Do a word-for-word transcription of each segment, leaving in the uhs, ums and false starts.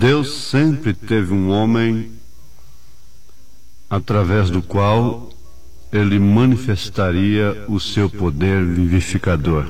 Deus sempre teve um homem através do qual ele manifestaria o seu poder vivificador.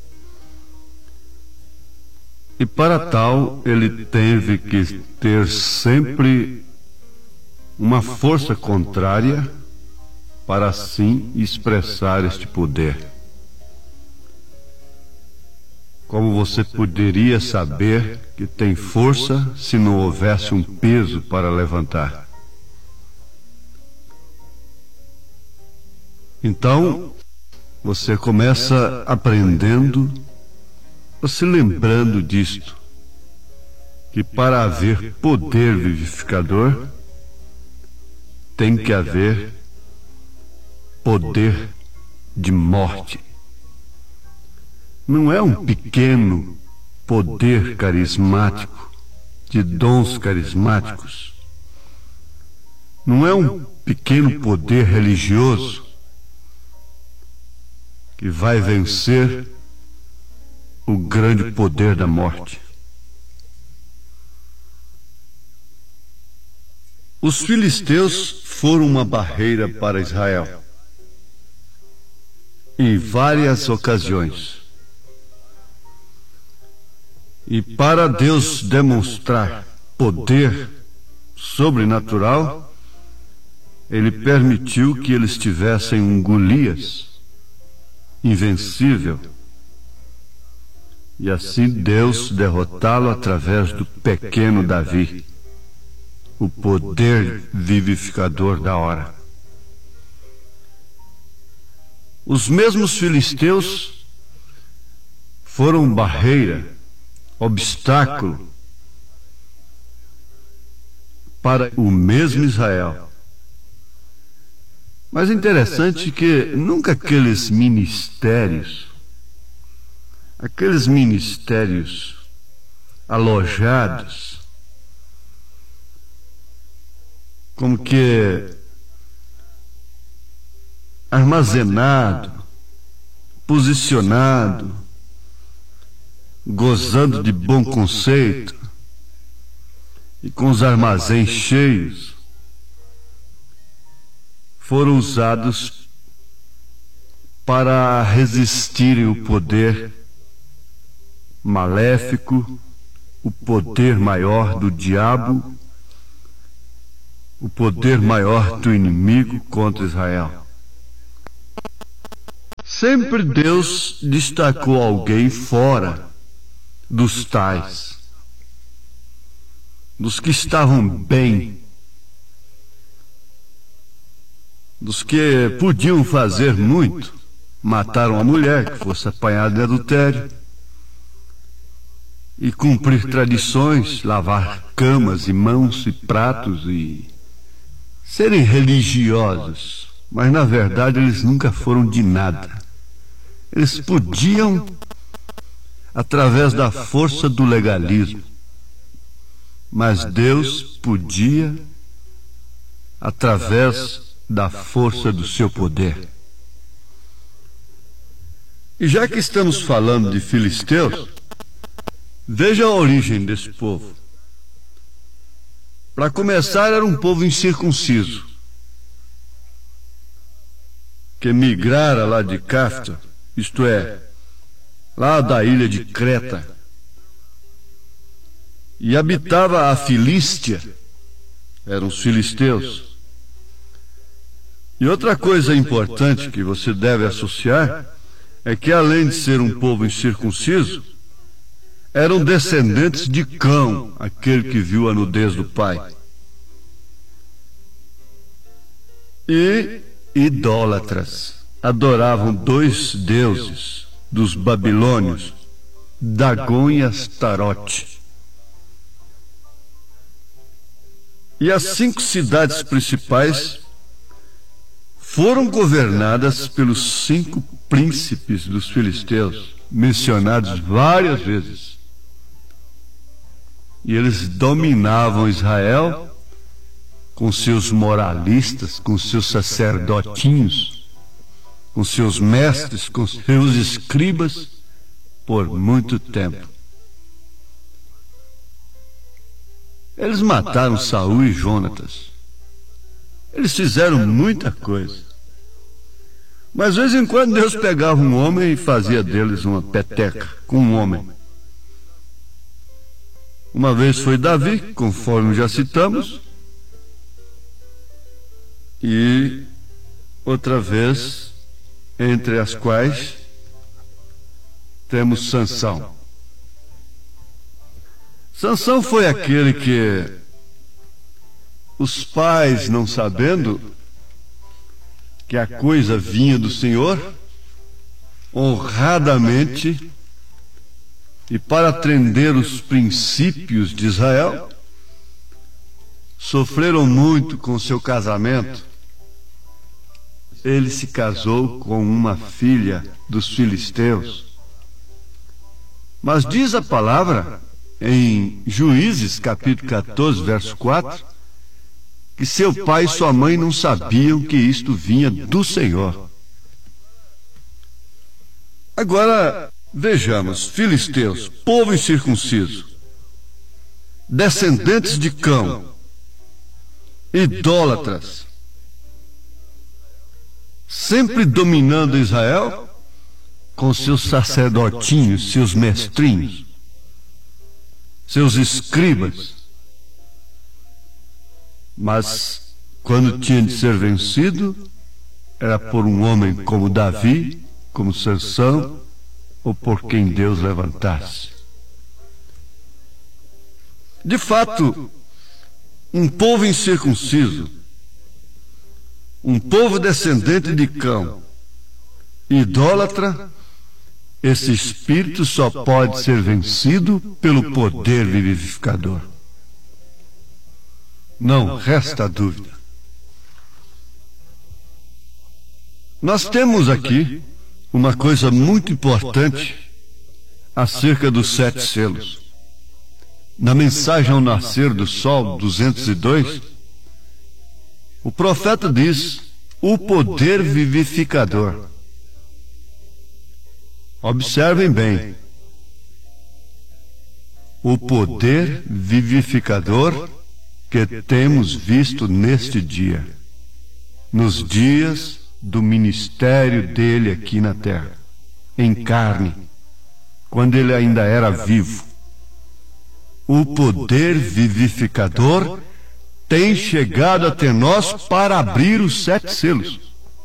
E para tal, ele teve que ter sempre uma força contrária para assim expressar este poder. Como você poderia saber que tem força se não houvesse um peso para levantar? Então, você começa aprendendo, ou se lembrando disto, que para haver poder vivificador, tem que haver poder de morte. Não é um pequeno poder carismático, de dons carismáticos. Não é um pequeno poder religioso que vai vencer o grande poder da morte. Os filisteus foram uma barreira para Israel em várias ocasiões. E para Deus demonstrar poder sobrenatural, Ele permitiu que eles tivessem um Golias invencível, e assim Deus derrotá-lo através do pequeno Davi, o poder vivificador da hora. Os mesmos filisteus foram barreira, obstáculo para o mesmo Israel. Mas é interessante que nunca aqueles ministérios, aqueles ministérios alojados, como que armazenado, posicionado, gozando de bom conceito e com os armazéns cheios, foram usados para resistirem o poder maléfico, o poder maior do diabo, o poder maior do inimigo contra Israel. Sempre Deus destacou alguém fora dos tais, dos que estavam bem, dos que podiam fazer muito. Mataram a mulher que fosse apanhada de adultério, e cumprir tradições, lavar camas e mãos e pratos, e serem religiosos, mas na verdade eles nunca foram de nada. Eles podiam através da força do legalismo, mas Deus podia através da força do seu poder. E já que estamos falando de filisteus, veja a origem desse povo. Para começar, era um povo incircunciso, que migrara lá de Cafta, isto é, lá da ilha de Creta, e habitava a Filístia, eram os filisteus. E outra coisa importante que você deve associar é que, além de ser um povo incircunciso, eram descendentes de Cão, aquele que viu a nudez do pai. E idólatras, adoravam dois deuses dos babilônios, Dagom e Astarote. E as cinco cidades principais foram governadas pelos cinco príncipes dos filisteus, mencionados várias vezes. E eles dominavam Israel com seus moralistas, com seus sacerdotinhos, com seus mestres, com seus escribas, por muito tempo. Eles mataram Saul e Jonatas. Eles fizeram muita coisa. Mas de vez em quando Deus pegava um homem e fazia deles uma peteca com um homem. Uma vez foi Davi, conforme já citamos, e outra vez, entre as quais temos Sansão. Sansão foi aquele que os pais, não sabendo que a coisa vinha do Senhor, honradamente e para atender os princípios de Israel, sofreram muito com seu casamento. Ele se casou com uma filha dos filisteus. Mas diz a palavra em Juízes, capítulo quatorze, verso quatro, que seu pai e sua mãe não sabiam que isto vinha do Senhor. Agora, vejamos, filisteus, povo incircunciso, descendentes de Cão, idólatras, sempre dominando Israel com seus sacerdotinhos, seus mestrinhos, seus escribas. Mas, quando tinha de ser vencido, era por um homem como Davi, como Sansão, ou por quem Deus levantasse. De fato, um povo incircunciso, um povo descendente de Cão, idólatra, esse espírito só pode ser vencido pelo poder vivificador. Não resta dúvida. Nós temos aqui uma coisa muito importante acerca dos sete selos. Na mensagem ao nascer do sol, duzentos e dois, o profeta diz: o poder vivificador. Observem bem. O poder vivificador que temos visto neste dia, nos dias do ministério dele aqui na terra, em carne, quando ele ainda era vivo. O poder vivificador tem chegado até nós para abrir os sete selos.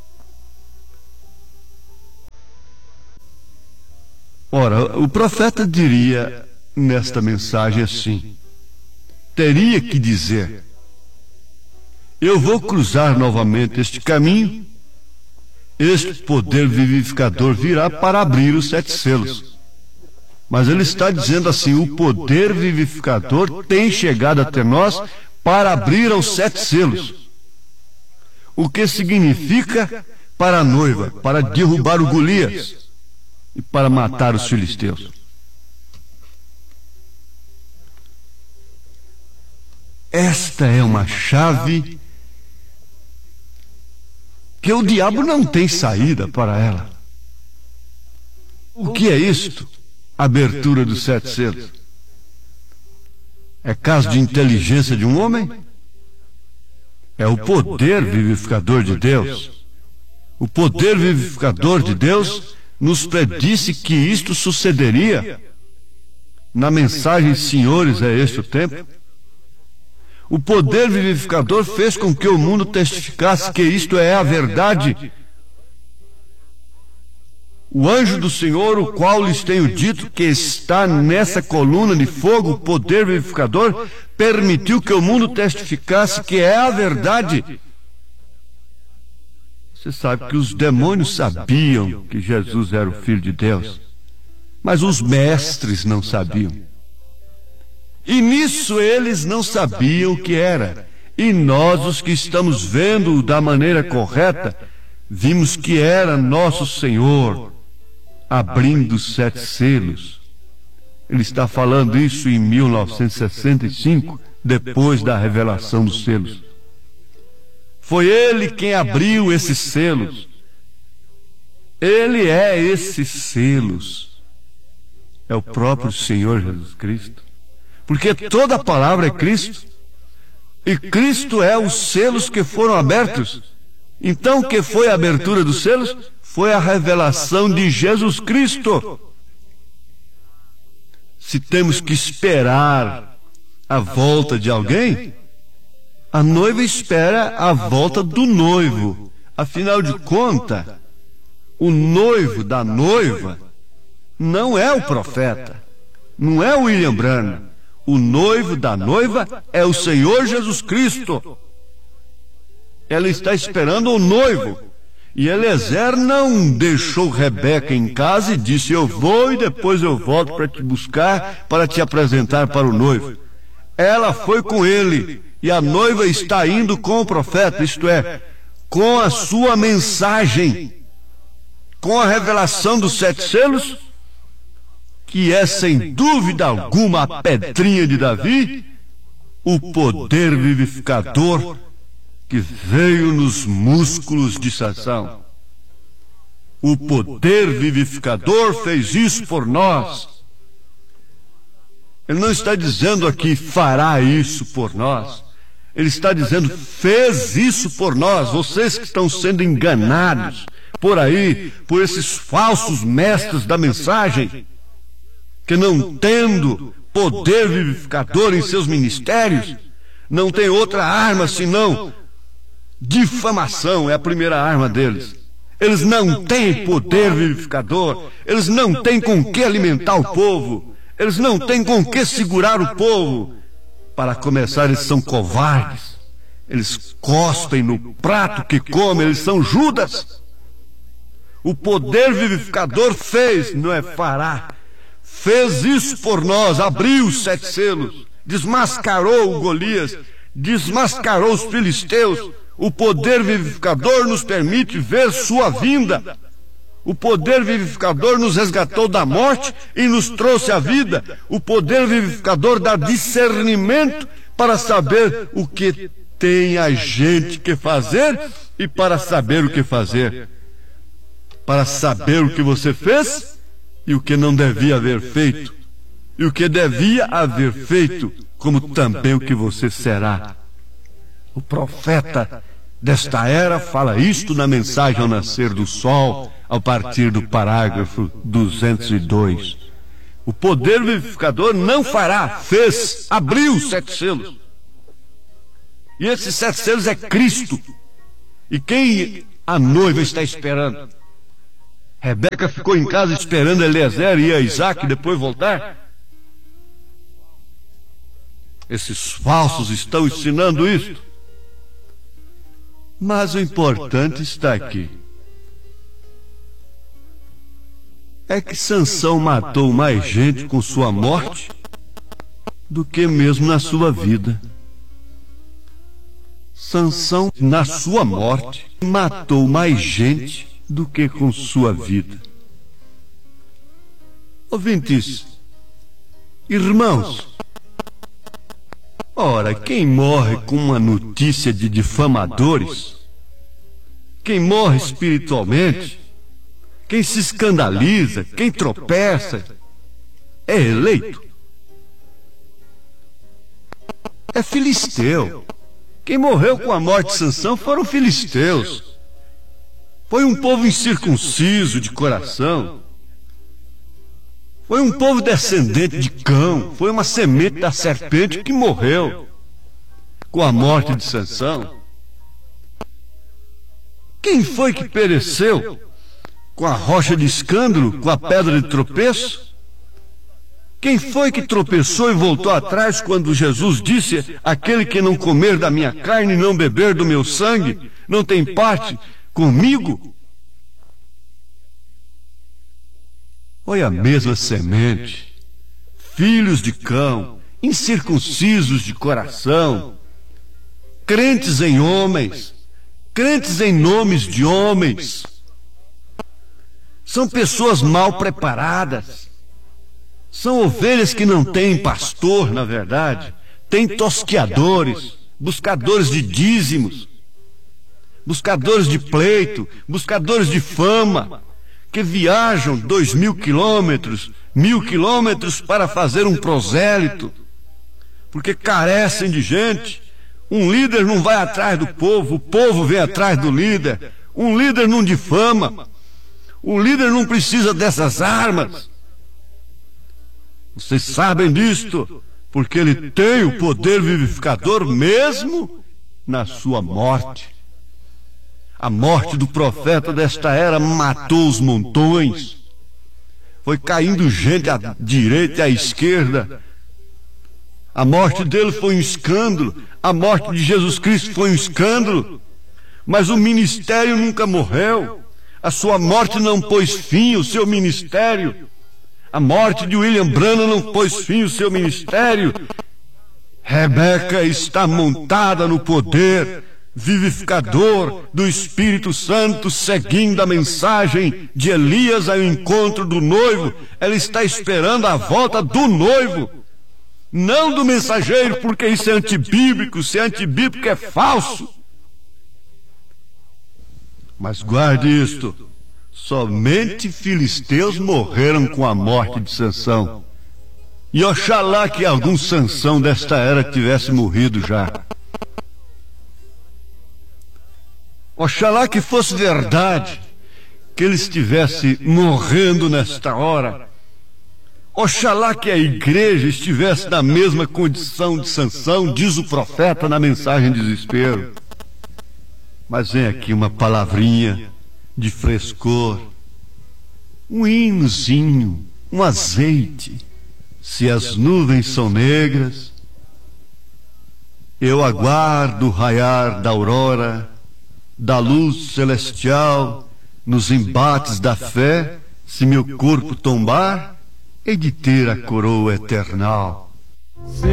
Ora, o profeta diria nesta mensagem assim, teria que dizer: eu vou cruzar novamente este caminho, este poder vivificador virá para abrir os sete selos. Mas ele está dizendo assim: o poder vivificador tem chegado até nós para abrir aos sete selos. O que significa para a noiva, para derrubar o Golias e para matar os filisteus. Esta é uma chave que o diabo não tem saída para ela. O que é isto? Abertura dos sete selos. É caso de inteligência de um homem? É o poder vivificador de Deus. O poder vivificador de Deus nos predisse que isto sucederia. Na mensagem, senhores, é este o tempo. O poder vivificador fez com que o mundo testificasse que isto é a verdade. O anjo do Senhor, o qual lhes tenho dito que está nessa coluna de fogo, o poder vivificador, permitiu que o mundo testificasse que é a verdade. Você sabe que os demônios sabiam que Jesus era o Filho de Deus, mas os mestres não sabiam. E nisso eles não sabiam o que era. E nós, os que estamos vendo da maneira correta, vimos que era nosso Senhor abrindo os sete selos. Ele está falando isso em mil novecentos e sessenta e cinco, depois da revelação dos selos. Foi ele quem abriu esses selos. Ele é esses selos. É o próprio Senhor Jesus Cristo. porque toda a palavra é Cristo, e Cristo é os selos que foram abertos. Então, o que foi a abertura dos selos? Foi a revelação de Jesus Cristo. Se temos que esperar a volta de alguém, a noiva espera a volta do noivo. Afinal de contas, o noivo da noiva não é o profeta, não é o William Branham. O noivo da noiva é o Senhor Jesus Cristo. Ela está esperando o noivo. E Eliezer não deixou Rebeca em casa e disse: eu vou e depois eu volto para te buscar, para te apresentar para o noivo. Ela foi com ele, e a noiva está indo com o profeta, isto é, com a sua mensagem, com a revelação dos sete selos, que é sem dúvida alguma a pedrinha de Davi, o poder vivificador que veio nos músculos de Sansão. O poder vivificador fez isso por nós. Ele não está dizendo aqui fará isso por nós. Ele está dizendo fez isso por nós. Vocês que estão sendo enganados por aí, por esses falsos mestres da mensagem, que não tendo poder vivificador em seus ministérios, não tem outra arma senão difamação, é a primeira arma deles. Eles não têm poder vivificador, eles não têm com que alimentar o povo, eles não têm com que segurar o povo. Para começar, eles são covardes, eles cospem no prato que comem, eles são Judas. O poder vivificador fez, não é fará, fez isso por nós, abriu os sete selos, desmascarou o Golias, desmascarou os filisteus. O poder vivificador nos permite ver sua vinda. O poder vivificador nos resgatou da morte e nos trouxe a vida. O poder vivificador dá discernimento para saber o que tem a gente que fazer e para saber o que fazer. Para saber o que você fez e o que não devia haver feito. E o que devia haver feito, como também o que você será. O profeta desta era fala isto na mensagem ao nascer do sol, a partir do parágrafo duzentos e dois. O poder vivificador não fará, fez, abriu os sete selos. E esses sete selos é Cristo. E quem a noiva está esperando? Rebeca ficou em casa esperando Eliezer e Isaac depois voltar? Esses falsos estão ensinando isso. Mas o importante está aqui. É que Sansão matou mais gente com sua morte do que mesmo na sua vida. Sansão, na sua morte, matou mais gente do que com sua vida. Ouvintes, irmãos, ora, quem morre com uma notícia de difamadores, quem morre espiritualmente, quem se escandaliza, quem tropeça, é eleito. É filisteu. Quem morreu com a morte de Sansão foram filisteus. Foi um povo incircunciso de coração. Foi um povo descendente de cão. Foi uma semente da serpente que morreu com a morte de Sansão. Quem foi que pereceu com a rocha de escândalo, com a pedra de tropeço? Quem foi que tropeçou e voltou atrás quando Jesus disse: aquele que não comer da minha carne e não beber do meu sangue não tem parte comigo? Foi a mesma semente, filhos de cão, incircuncisos de coração, crentes em homens, crentes em nomes de homens. São pessoas mal preparadas. São ovelhas que não têm pastor, na verdade. Tem tosqueadores, buscadores de dízimos, buscadores de pleito, buscadores de fama, que viajam dois mil quilômetros, mil quilômetros para fazer um prosélito. porque carecem de gente. Um líder não vai atrás do povo, o povo vem atrás do líder. Um líder não difama. O líder não precisa dessas armas. Vocês sabem disto, porque ele tem o poder vivificador mesmo na sua morte. A morte do profeta desta era matou os montões. Foi caindo gente à direita e à esquerda. A morte dele foi um escândalo. A morte de Jesus Cristo foi um escândalo. Mas o ministério nunca morreu. A sua morte não pôs fim ao seu ministério. A morte de William Branham não pôs fim ao seu ministério. Rebeca está montada no poder vivificador do Espírito Santo, seguindo a mensagem de Elias ao encontro do noivo. Ela está esperando a volta do noivo, não do mensageiro, porque isso é antibíblico. Se é antibíblico, é falso. Mas guarde isto: somente filisteus morreram com a morte de Sansão. E oxalá que algum Sansão desta era tivesse morrido já. Oxalá que fosse verdade que ele estivesse morrendo nesta hora. Oxalá que a igreja estivesse na mesma condição de Sansão, diz o profeta na mensagem de desespero. Mas vem aqui uma palavrinha de frescor, um hinozinho, um azeite. Se as nuvens são negras, eu aguardo o raiar da aurora, da luz celestial, nos embates da fé. Se meu corpo tombar, hei de ter a coroa eternal.